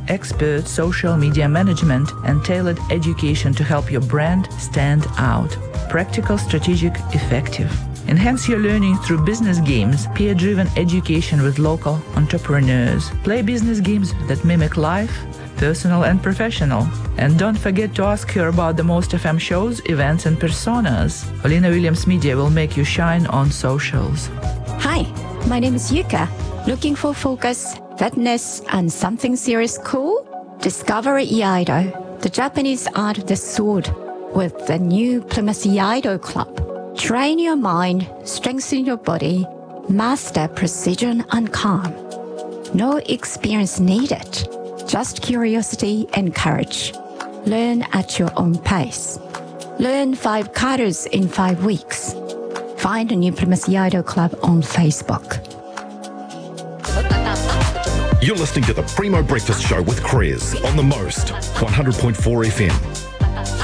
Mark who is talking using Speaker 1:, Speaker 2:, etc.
Speaker 1: expert social media management and tailored education to help your brand stand out. Practical, strategic, effective. Enhance your learning through business games, peer-driven education with local entrepreneurs. Play business games that mimic life, personal and professional. And don't forget to ask her about the Most FM shows, events and personas. Olina Williams Media will make you shine on socials.
Speaker 2: Hi, my name is Yuka. Looking for focus, fitness, and something serious cool? Discover Iaido, the Japanese art of the sword, with the new Plymouth Iaido Club. Train your mind, strengthen your body, master precision and calm. No experience needed, just curiosity and courage. Learn at your own pace. Learn 5 katas in 5 weeks. Find a new Plymouth Iaido Club on Facebook.
Speaker 3: You're listening to the Primo Breakfast Show with Krez on the Most 100.4 FM.